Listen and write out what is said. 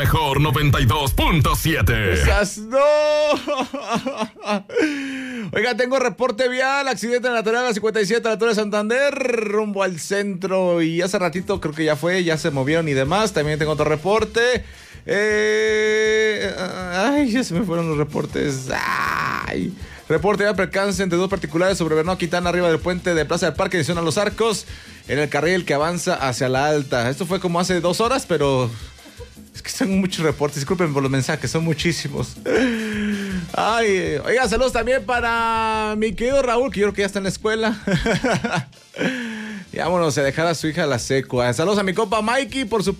Mejor 92.7. ¡No! Oiga, tengo reporte vial, accidente lateral a la 57 a la altura de Santander, rumbo al centro. Y hace ratito creo que ya se movieron y demás. También tengo otro reporte. Ya se me fueron los reportes. Reporte de percance entre dos particulares sobre Bernardo Quintana arriba del puente de Plaza del Parque, dirección a Los Arcos, en el carril que avanza hacia la alta. Esto fue como hace 2 horas, pero es que son muchos reportes. Disculpen por los mensajes, son muchísimos. Oiga, saludos también para mi querido Raúl, que yo creo que ya está en la escuela. Y vámonos a dejar a su hija a la secua. Saludos a mi compa Mikey, por su